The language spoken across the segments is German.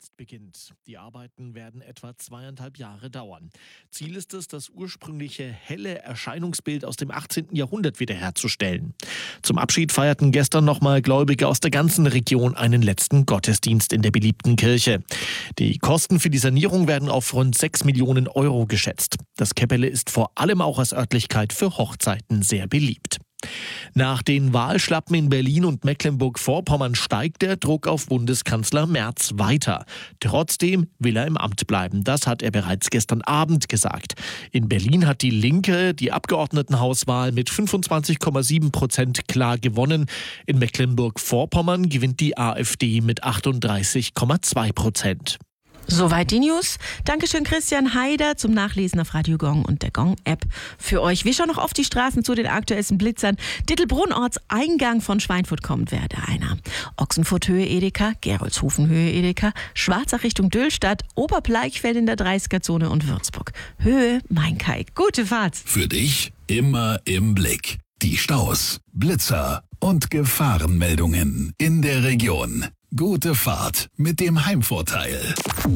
jetzt beginnt. Die Arbeiten werden etwa 2,5 Jahre dauern. Ziel ist es, das ursprüngliche helle Erscheinungsbild aus dem 18. Jahrhundert wiederherzustellen. Zum Abschied feierten gestern nochmal Gläubige aus der ganzen Region einen letzten Gottesdienst in der beliebten Kirche. Die Kosten für die Sanierung werden auf rund 6 Millionen Euro geschätzt. Das Käppele ist vor allem auch als Örtlichkeit für Hochzeiten sehr beliebt. Nach den Wahlschlappen in Berlin und Mecklenburg-Vorpommern steigt der Druck auf Bundeskanzler Merz weiter. Trotzdem will er im Amt bleiben. Das hat er bereits gestern Abend gesagt. In Berlin hat die Linke die Abgeordnetenhauswahl mit 25,7% klar gewonnen. In Mecklenburg-Vorpommern gewinnt die AfD mit 38,2%. Soweit die News. Dankeschön Christian Haider zum Nachlesen auf Radio Gong und der Gong-App für euch. Wir schauen noch auf die Straßen zu den aktuellsten Blitzern. Dittelbrunn Ortseingang von Schweinfurt kommt, wäre der einer. Ochsenfurt Höhe Edeka, Geroldshofen Höhe Edeka, Schwarzach Richtung Döllstadt, Oberbleichfeld in der 30er-Zone und Würzburg. Höhe Mainkai. Gute Fahrt. Für dich immer im Blick. Die Staus, Blitzer und Gefahrenmeldungen in der Region. Gute Fahrt mit dem Heimvorteil.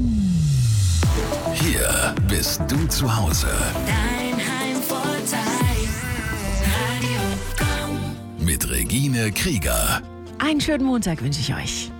Hier bist du zu Hause. Dein Heimvorteil. Radio Gong. Mit Regine Krieger. Einen schönen Montag wünsche ich euch.